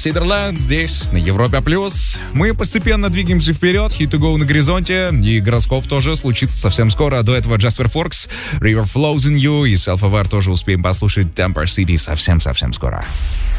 Сидерленд здесь, на Европе+. Мы постепенно двигаемся вперед, Hit to Go на горизонте, и гороскоп тоже случится совсем скоро. До этого Jasper Forks, River Flows in You и Self Aware тоже успеем послушать. Temper City совсем-совсем скоро.